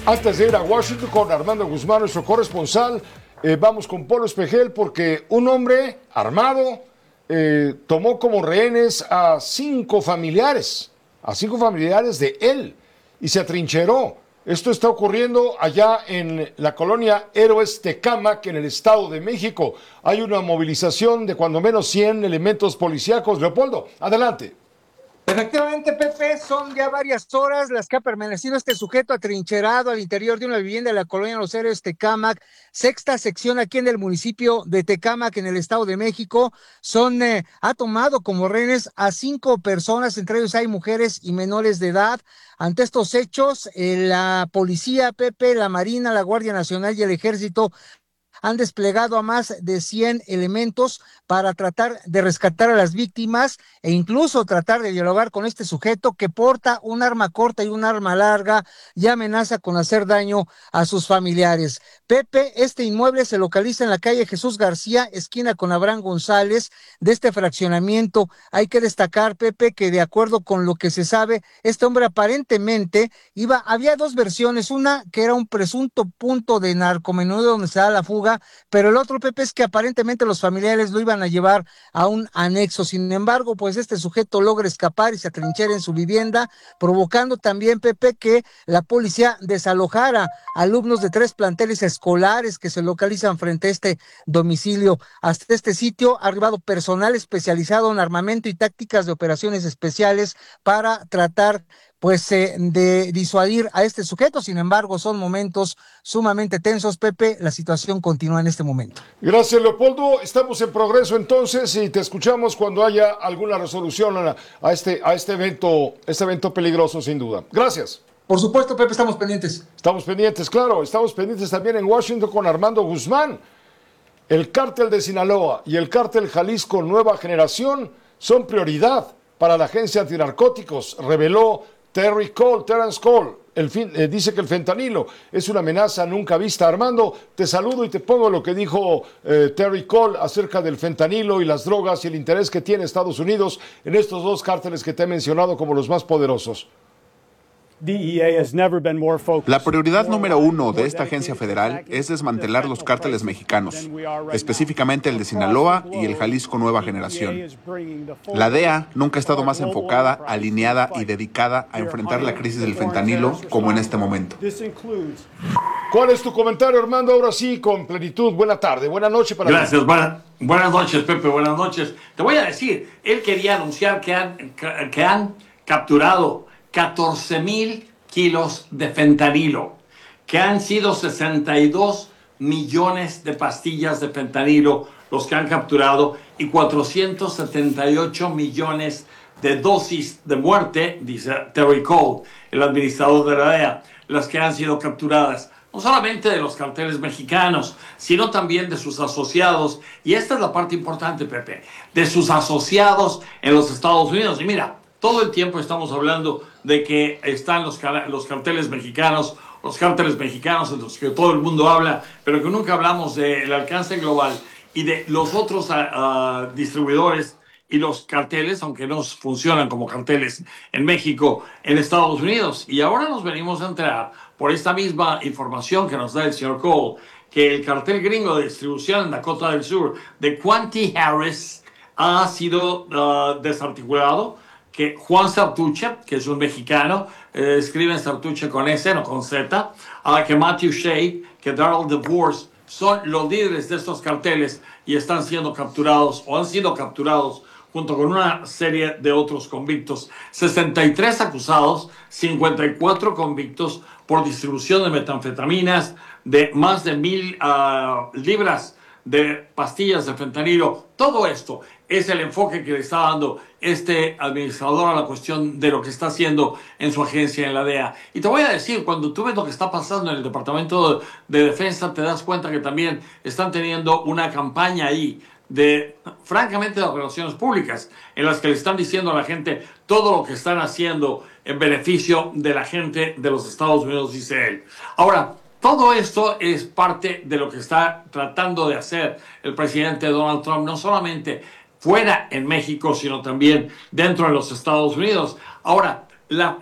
Antes de ir a Washington con Armando Guzmán, nuestro corresponsal, vamos con Polo Espejel porque un hombre armado tomó como rehenes a cinco familiares de él y se atrincheró. Esto está ocurriendo allá en la colonia Héroes Tecámac, en el Estado de México. Hay una movilización de cuando menos 100 elementos policíacos. Leopoldo, adelante. Efectivamente, Pepe, son ya varias horas las que ha permanecido este sujeto atrincherado al interior de una vivienda de la colonia Los Héroes Tecámac, sexta sección aquí en el municipio de Tecámac, en el Estado de México. Ha tomado como rehenes a 5 personas, entre ellos hay mujeres y menores de edad. Ante estos hechos, la policía, Pepe, la Marina, la Guardia Nacional y el Ejército han desplegado a más de 100 elementos para tratar de rescatar a las víctimas e incluso tratar de dialogar con este sujeto que porta un arma corta y un arma larga y amenaza con hacer daño a sus familiares. Pepe, este inmueble se localiza en la calle Jesús García, esquina con Abraham González, de este fraccionamiento. Hay que destacar, Pepe, que de acuerdo con lo que se sabe, este hombre aparentemente había dos versiones, una que era un presunto punto de narcomenudeo donde se da la fuga, pero el otro, Pepe, es que aparentemente los familiares lo iban a llevar a un anexo. Sin embargo, pues este sujeto logra escapar y se atrinchera en su vivienda, provocando también, Pepe, que la policía desalojara alumnos de 3 planteles escolares que se localizan frente a este domicilio. Hasta este sitio ha arribado personal especializado en armamento y tácticas de operaciones especiales para tratar de disuadir a este sujeto. Sin embargo, son momentos sumamente tensos, Pepe. La situación continúa en este momento. Gracias, Leopoldo. Estamos en progreso entonces y te escuchamos cuando haya alguna resolución a este evento peligroso, sin duda. Gracias. Por supuesto, Pepe, estamos pendientes. Estamos pendientes, claro. Estamos pendientes también en Washington con Armando Guzmán. El cártel de Sinaloa y el cártel Jalisco Nueva Generación son prioridad para la agencia antinarcóticos, reveló Terrence Cole. Dice que el fentanilo es una amenaza nunca vista. Armando, te saludo y te pongo lo que dijo Terry Cole acerca del fentanilo y las drogas y el interés que tiene Estados Unidos en estos dos cárteles que te he mencionado como los más poderosos. La prioridad número 1 de esta agencia federal es desmantelar los cárteles mexicanos, específicamente el de Sinaloa y el Jalisco Nueva Generación. La DEA nunca ha estado más enfocada, alineada y dedicada a enfrentar la crisis del fentanilo como en este momento. ¿Cuál es tu comentario, Armando? Ahora sí, con plenitud. Buena tarde, buena noche para ti. Gracias, buenas noches, Pepe, buenas noches. Te voy a decir, él quería anunciar que han capturado 14,000 kilos de fentanilo, que han sido 62 millones de pastillas de fentanilo los que han capturado y 478 millones de dosis de muerte, dice Terry Cole, el administrador de la DEA, las que han sido capturadas, no solamente de los carteles mexicanos, sino también de sus asociados, y esta es la parte importante, Pepe, de sus asociados en los Estados Unidos. Y mira, todo el tiempo estamos hablando de que están los carteles mexicanos en los que todo el mundo habla, pero que nunca hablamos del alcance global y de los otros distribuidores y los carteles, aunque no funcionan como carteles en México, en Estados Unidos. Y ahora nos venimos a enterar, por esta misma información que nos da el señor Cole, que el cartel gringo de distribución en Dakota del Sur de Quanti Harris ha sido desarticulado, que Juan Sartuche, que es un mexicano, escriben Sartuche con S, no con Z, que Matthew Shea, que Darrell DeVos, son los líderes de estos carteles y están siendo capturados o han sido capturados junto con una serie de otros convictos. 63 acusados, 54 convictos por distribución de metanfetaminas, de más de 1,000 libras de pastillas de fentanilo. Todo esto es el enfoque que le está dando este administrador a la cuestión de lo que está haciendo en su agencia en la DEA. Y te voy a decir, cuando tú ves lo que está pasando en el Departamento de Defensa, te das cuenta que también están teniendo una campaña ahí francamente, de relaciones públicas, en las que le están diciendo a la gente todo lo que están haciendo en beneficio de la gente de los Estados Unidos, dice él. Ahora, todo esto es parte de lo que está tratando de hacer el presidente Donald Trump, no solamente fuera en México, sino también dentro de los Estados Unidos. Ahora,